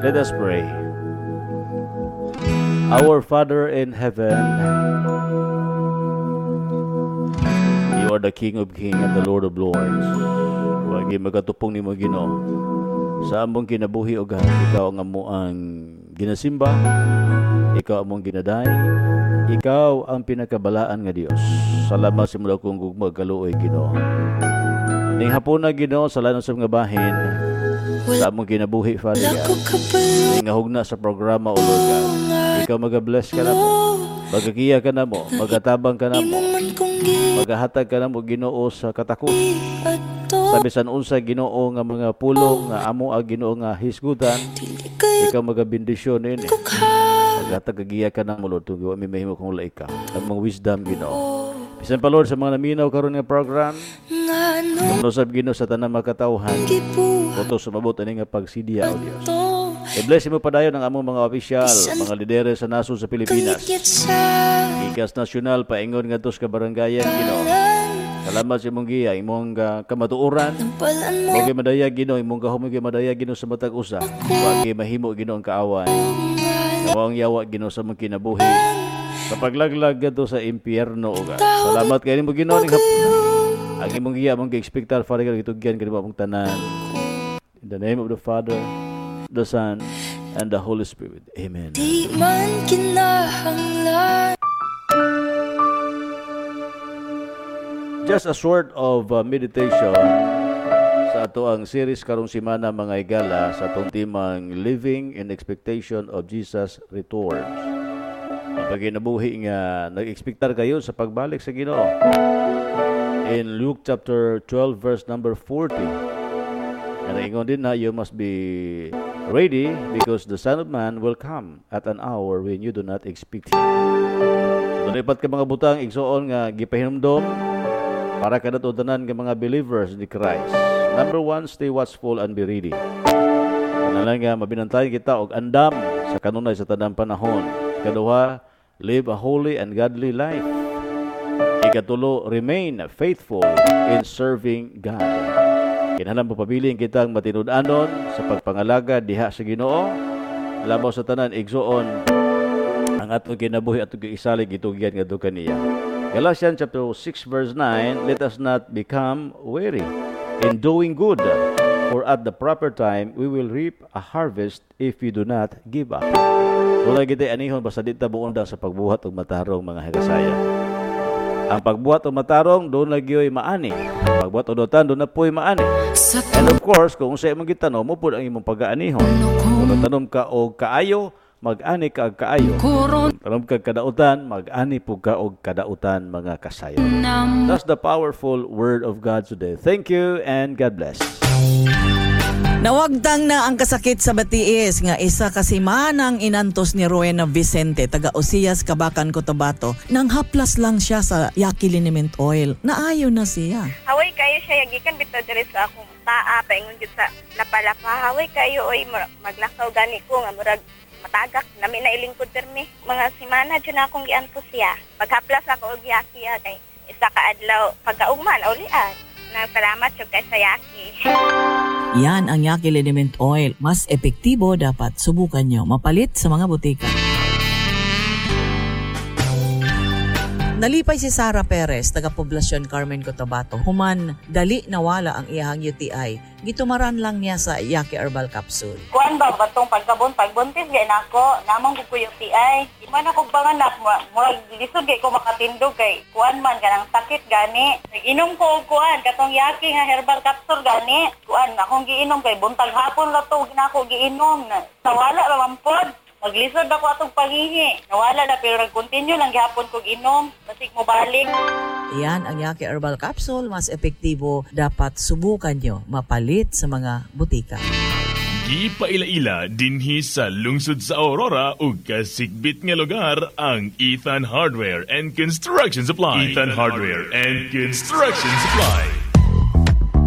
Let us pray. Our Father in heaven, You are the King of Kings and the Lord of Lords. Wagi magatupong ni mo Ginoo. Sa among kinabuhi o gahan, Ikaw ang amuang ginasimba, Ikaw among ginaday, Ikaw ang pinakabalaan nga Dios. Salamat sa mula kong gugmag kaluoy Ginoo. Ning hapon na Ginoo, sa lanon sa mga bahin, sa among kinabuhi, Father God. Ning hugna sa programa, O Lord God. Ikaw mag-bless ka na mo, magagiya ka na mo, magatabang ka na mo, magahatag ka na mo Ginoo sa katakot. Sabi san unsa Ginoo nga mga pulong nga amo ang Ginoo nga hisgutan, ikaw magabindisyon ini. Maghatag kagiya ka na mo Lord, tunggu mi mahimo kung wala ikaw. Ang mga wisdom Ginoo. Bisan pa Lord sa mga naminaw karon nga program, kusab Ginoo sa tanang makatawhan. Kuto sumabot ani nga pagsidya o Dios. I-bless mo padayon ang among mga opisyal, mga lidere sa nasod sa Pilipinas. Ikas nasyonal paingon ngadto sa kabarangayan Ginoo. Salamat sa imong giya, imong kamatuoran. Wagi madaya Ginoo, imong gahumog madaya Ginoo sa matag usa. Wagi mahimo Ginoo ang kaaway. Nawang yawa Ginoo sa mong kinabuhi. Sa paglaglag gadto sa impyerno uga. Salamat kay nimo Ginoo ning ang imong giya mong gi-expectar Father God gitugyan kanimo among tanan. In the name of the Father, the Son, and the Holy Spirit. Amen. Di man kinahanglan. Just a sort of meditation sa ato ang series karong simana mga igala sa atong timang Living in Expectation of Jesus Returns. Ang paginabuhi nga nag-expectar kayo sa pagbalik sa Ginoo. In Luke chapter 12 verse number 40. And ingon din na you must be ready because the Son of Man will come at an hour when you do not expect Him. So, dalipat ka mga butang igsoon nga gipahinumdom para kada tanan ng mga believers ni Christ. Number 1, stay watchful and be ready. Kanalang nga mabinantayan kita og andam sa kanunay sa tanang panahon. Ikaduha, live a holy and godly life. Ikatulo, remain faithful in serving God. Kinahanglan papabiling kitang matinud-anon sa pagpangalaga diha sa Ginoo. Labaw sa tanan igsuon ang atong kinabuhi at isalig gitugyan ngadto kaniya. Galatians chapter 6 verse 9, let us not become weary in doing good, for at the proper time we will reap a harvest if we do not give up. Wala gid anihon basta dita buonda sa pagbuhat og matarong mga higasaya. Ang pagbuhat og matarong doon nagyoy maani. Ang pagbuhat og dotan doon na poy maani. And of course, kung sa imong gitanom mo pud ang imong pag-aanihon. Kung tanom ka og kaayo, mag-ani ka og kaayo. Tanom ka kadautan, mag-ani pud ka og kadautan mga kasayo. That's the powerful word of God today. Thank you and God bless. Nawagtang na ang kasakit sa batiis nga isa kasimanang inantos ni Rowena Vicente taga Osias, Kabakan, Cotabato. Nang haplas lang siya sa Yaki liniment oil. Naayo na siya. Haway kayo siya yagikan bitaw diri sa akong taa paingon gid sa lapalapa. Haway kayo oy maglakaw gani ko nga murag matagak nami na ilingkod permi. Mga simana jud na akong giantos siya. Paghaplas ako og Yaki kay isa ka adlaw pagkaugman ulian. Nagpalamat jud kay sa Yaki. Yan ang Yaki liniment oil. Mas epektibo, dapat subukan nyo. Mapalit sa mga butika. Nalipay si Sara Perez, taga Poblacion Carmen, Cotabato. Human, dali nawala ang iyahang UTI. Gitumaran lang niya sa Yaki Herbal Capsule. Kuan ba batong pagbuntis gay nako, namang ko UTI. Man ako banganak mo lisod kay ko makatindog kay kuan man kanang sakit gani. Nag-inom ko og kuan katong Yaki nga herbal capsule gani. Kuan akong giinom kay buntag hapon la to ginako giinom na. Nawala ra man pod. Maglisod ako atong paghihi. Nawala na pero nag-continue lang gihapon kog inom basig mo balik. Yan ang Yaki Herbal Capsule, mas epektibo, dapat subukan nyo. Mapalit sa mga butika. Gipaila-ila dinhi sa lungsod sa Aurora ug kasigbit nga lugar ang Ethan Hardware and Construction Supply. Ethan Hardware and Construction Supply.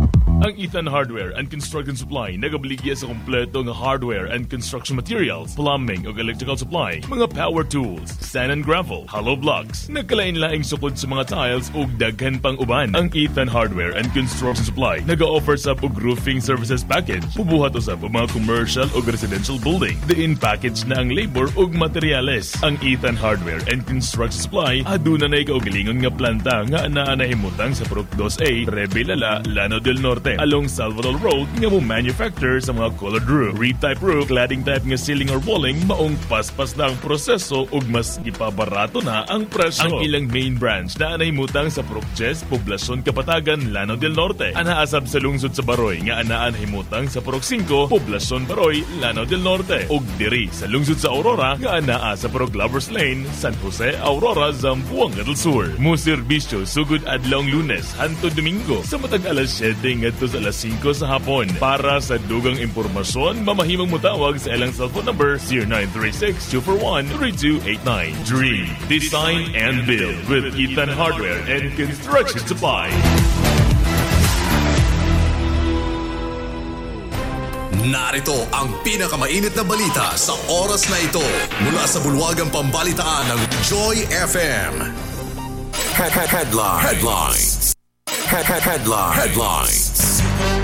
Ang Ethan Hardware and Construction Supply nagabaligya sa kompleto nga hardware and construction materials, plumbing ug electrical supply, mga power tools, sand and gravel, hollow blocks, nagkalain-laing sukod sa mga tiles ug daghan pang uban. Ang Ethan Hardware and Construction Supply naga-offer sa ug roofing services package, pubuhat usab og mga commercial ug residential building. Diin package na ang labor ug materyales. Ang Ethan Hardware and Construction Supply aduna na kaugalingon nga planta nga anaa na himutang sa Purok 2A, Rebelala, Llano del Norte, along Salvador Road nga mo manufacture sa mga colored roof, reef-type roof, cladding type nga ceiling or walling, maong paspas na ang proseso ug mas ipabarato na ang presyo. Ang ilang main branch na anahimutang sa Purok Ches, Poblacion Kapatagan, Llano del Norte. Anaasab sa lungsod sa Baroy nga anaan himutang sa Purok 5, Poblacion Baroy, Llano del Norte. Ug diri sa lungsod sa Aurora nga anaa sa Purok Lovers Lane, San Jose, Aurora, Zamboanga del Sur. Mo serbisyo sugod adlawng Lunes hantud Domingo sa matag alas 7 ngadto sa alas 5 sa hapon. Para sa dugang impormasyon, mamahimong mutawag sa ilang cellphone number 0936-241-3289. Dream, design, and build with Ethan Hardware and Construction Supply. Narito ang pinakamainit na balita sa oras na ito mula sa bulwagang pambalitaan ng Joy FM. Headlines.